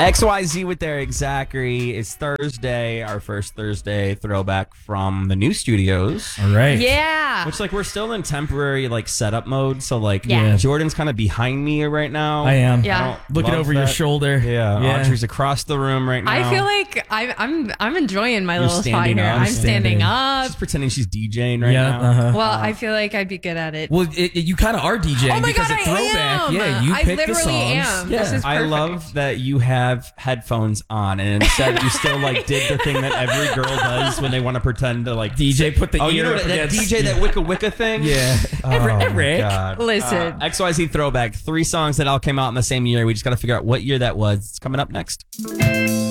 XYZ with Eric Zachary. It's Thursday, our first Thursday throwback from the new studios. All right. Yeah. Which, we're still in temporary, setup mode. So, Yeah. Jordan's kind of behind me right now. I am. Yeah. I don't Looking love over your that. shoulder. Yeah. Audrey's across the room right now. I feel like I'm enjoying my You're little spot standing here. up. I'm standing Standing. up. She's pretending she's DJing right Yeah. now. Uh-huh. Well, I feel like I'd be good at it. Well, you kind of are DJing Oh my because God, of throwback. I am. Yeah, you I pick the literally songs. am. Yeah. This is I perfect. love that you have headphones on, and instead you still did the thing that every girl does when they want to pretend to DJ put the oh, ear you know up that against- DJ, that Wicca thing. Yeah. Oh, my Rick. God. Listen. XYZ throwback. 3 songs that all came out in the same year. We just got to figure out what year that was. It's coming up next.